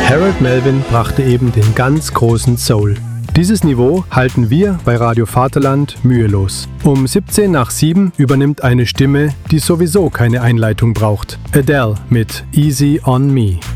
Harold Melvin brachte eben den ganz großen Soul. Dieses Niveau halten wir bei Radio Vaterland mühelos. Um 7 nach 7 übernimmt eine Stimme, die sowieso keine Einleitung braucht. Adele mit Easy on Me.